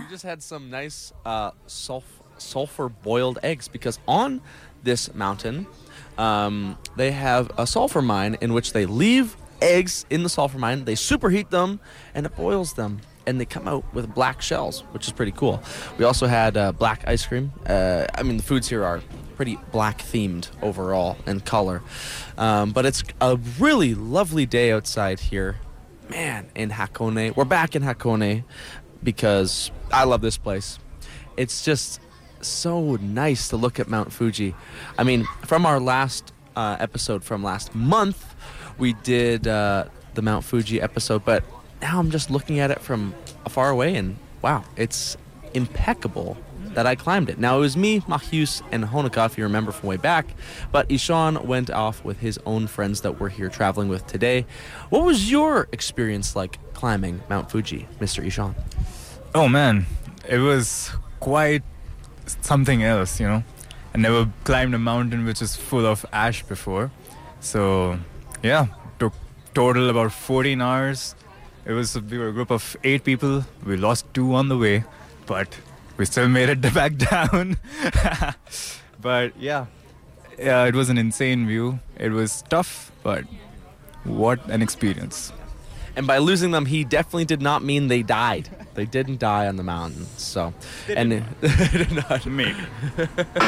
just had some nice sulfur boiled eggs because on this mountain, they have a sulfur mine in which they leave eggs in the sulfur mine. They superheat them and it boils them, and they come out with black shells, which is pretty cool. We also had black ice cream. The foods here are pretty black themed overall in color, but it's a really lovely day outside here, man. In Hakone, we're back in Hakone because I love this place. It's just so nice to look at Mount Fuji. I mean, from our last episode from last month, we did the Mount Fuji episode, but now I'm just looking at it from far away, and wow, it's impeccable that I climbed it. Now, it was me, Mahius, and Honoka, if you remember from way back, but Ishan went off with his own friends that we're here traveling with today. What was your experience like climbing Mount Fuji, Mr. Ishan? Oh man, it was quite something else, I never climbed a mountain which is full of ash before. So, yeah, took total about 14 hours. We were a group of 8 people. We lost 2 on the way, but we still made it back down. But yeah, it was an insane view. It was tough, but what an experience. And by losing them, he definitely did not mean they died. They didn't die on the mountain. So, They did not. Maybe.